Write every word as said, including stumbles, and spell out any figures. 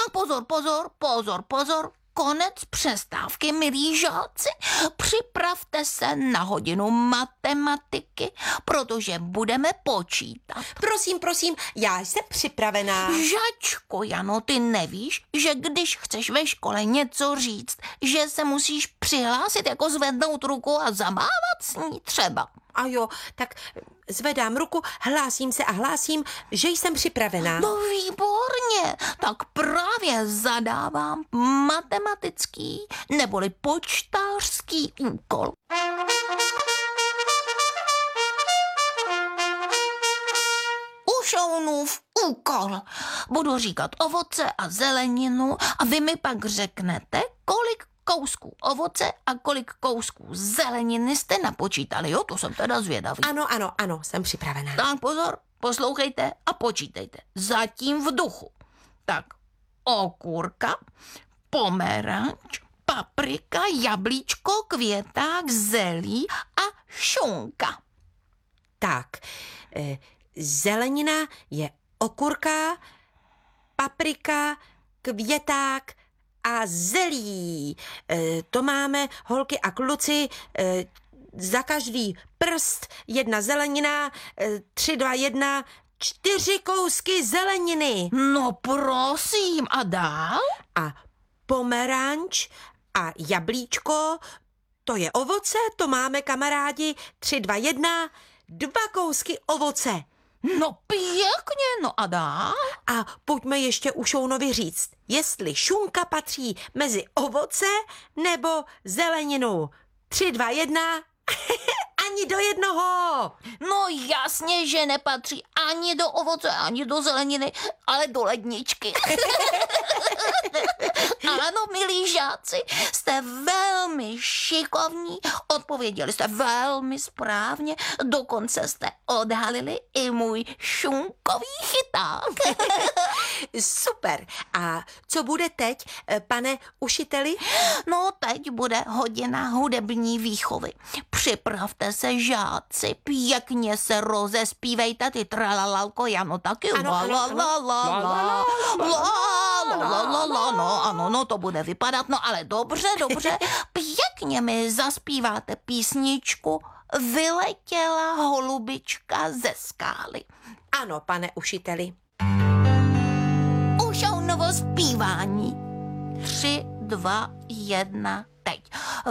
Tak pozor, pozor, pozor, pozor. Konec přestávky, milí žáci. Připravte se na hodinu matematiky, protože budeme počítat. Prosím, prosím, já jsem připravená. Žačko, Jano, ty nevíš, že když chceš ve škole něco říct, že se musíš přihlásit, jako zvednout ruku a zamávat s ní třeba. A jo, tak zvedám ruku, hlásím se a hlásím, že jsem připravená. No výborně, tak právě zadávám matematický neboli počtářský úkol. Ušounův úkol. Budu říkat ovoce a zeleninu a vy mi pak řeknete, kolik kousků ovoce a kolik kousků zeleniny jste napočítali, jo? To jsem teda zvědavý. Ano, ano, ano, jsem připravená. Tak pozor, poslouchejte a počítejte. Zatím v duchu. Tak, okurka, pomeranč, paprika, jablíčko, květák, zelí a šunka. Tak, e, zelenina je okurka, paprika, květák a zelí. E, to máme, holky a kluci, e, za každý prst jedna zelenina, e, tři, dva, jedna, čtyři kousky zeleniny. No prosím, a dál? A pomeranč a jablíčko, to je ovoce, to máme, kamarádi, tři, dva, jedna, dva kousky ovoce. No pěkně, no a dál? A pojďme ještě u Šounovi říct, jestli šunka patří mezi ovoce nebo zeleninu. Tři, dva, jedna, ani do jednoho. No jasně, že nepatří ani do ovoce, ani do zeleniny, ale do ledničky. Ano, milí žáci, jste velmi šikovní, odpověděli jste velmi správně, dokonce jste odhalili i můj šunkový chyták. Super. A co bude teď, pane učiteli? No, teď bude hodina hudební výchovy. Připravte se, žáci, pěkně se rozespívejte, ty tralalalko, Jano taky. Ano, la, ano, la, ano. la, la, La, la, la, la, la, la, la, la, no, ano, no, to bude vypadat, no, ale dobře, dobře, pěkně mi zaspíváte písničku Vyletěla holubička ze skály. Ano, pane učiteli. Už novo zpívání. Tři, dva, jedna, teď.